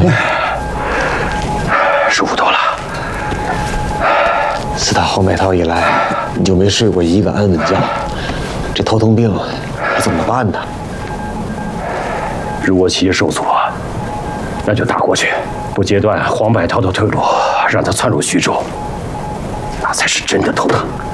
舒服多了。 自打黄百韬以来，你就没睡过一个安稳觉，这头疼病可怎么办呢？ 如果企业受阻，那就打过去，不截断黄百韬的退路，让他窜入徐州，那才是真的头疼。